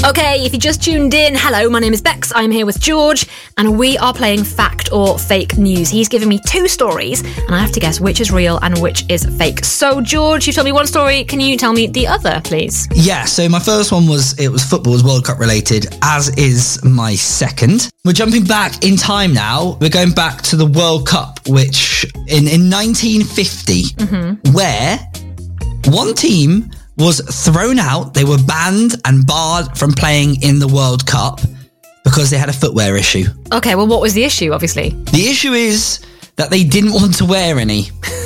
Okay, if you just tuned in, hello, my name is Bex, I'm here with George, and we are playing Fact or Fake News. He's given me 2 stories, and I have to guess which is real and which is fake. So, George, you told me one story, can you tell me the other, please? Yeah, so my first one was football, was World Cup related, as is my second. We're jumping back in time now. We're going back to the World Cup, which in 1950, where one team was thrown out. They were banned and barred from playing in the World Cup because they had a footwear issue. Okay, well, what was the issue, obviously? The issue is that they didn't want to wear any.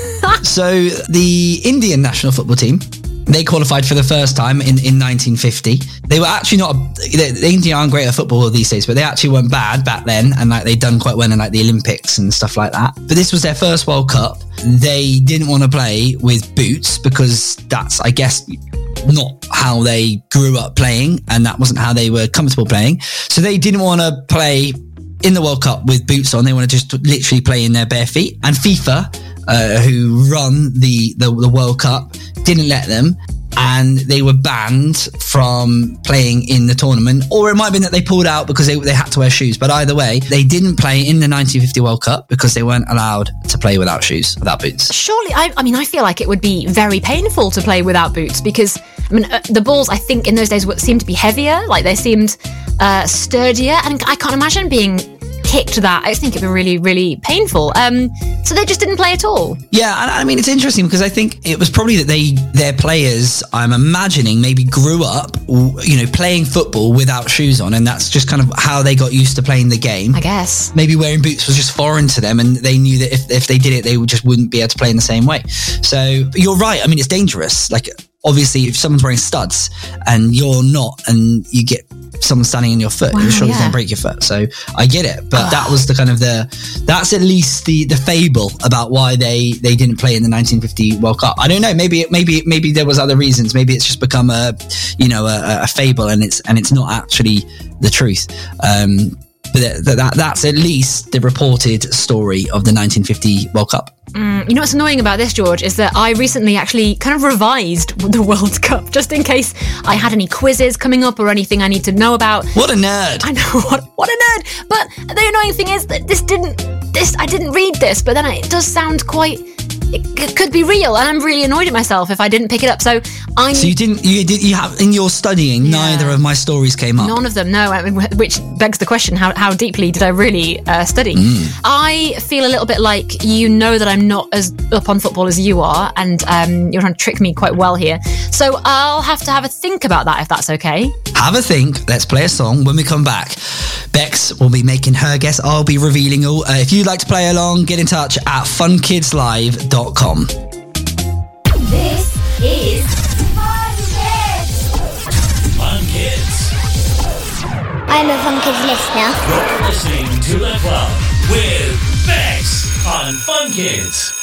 So the Indian national football team, they qualified for the first time in 1950. They were actually not, the India aren't great at football these days, but they actually weren't bad back then, and like they'd done quite well in like the Olympics and stuff like that. But this was their first World Cup. They didn't want to play with boots because that's, I guess, not how they grew up playing, and that wasn't how they were comfortable playing. So they didn't want to play in the World Cup with boots on. They want to just literally play in their bare feet. And FIFA, who run the World Cup, didn't let them, and they were banned from playing in the tournament. Or it might have been that they pulled out because they had to wear shoes. But either way, they didn't play in the 1950 World Cup because they weren't allowed to play without shoes, without boots. Surely, I mean, I feel like it would be very painful to play without boots because, I mean, the balls, I think, in those days seemed to be heavier, like they seemed sturdier, and I can't imagine being kicked that. I think it'd be really, really painful. So they just didn't play at all. Yeah, and I mean, it's interesting because I think it was probably that their players, I'm imagining, maybe grew up, playing football without shoes on, and that's just kind of how they got used to playing the game. I guess. Maybe wearing boots was just foreign to them, and they knew that if they did it, they just wouldn't be able to play in the same way. So you're right. I mean, it's dangerous. Like, obviously, if someone's wearing studs and you're not, and you get someone standing in your foot, you're sure you're going to break your foot. So I get it, but that was the kind of that's at least the fable about why they didn't play in the 1950 World Cup. I don't know. Maybe there was other reasons. Maybe it's just become a fable, and it's not actually the truth. But that's at least the reported story of the 1950 World Cup. You know what's annoying about this, George, is that I recently actually kind of revised the World Cup just in case I had any quizzes coming up or anything I need to know about. What a nerd! I know, what a nerd! But the annoying thing is that I didn't read this, but then it does sound quite... It could be real, and I'm really annoyed at myself if I didn't pick it up. So you have in your studying, neither of my stories came up. None of them, no. I mean, which begs the question: how deeply did I really study? I feel a little bit like you know that I'm not as up on football as you are, and you're trying to trick me quite well here. So I'll have to have a think about that, if that's okay. Have a think. Let's play a song. When we come back, Bex will be making her guess. I'll be revealing all. If you'd like to play along, get in touch at funkidslive.com. This is Fun Kids. Fun Kids. I'm a Fun Kids listener. You're listening to The Club with Bex on Fun Kids.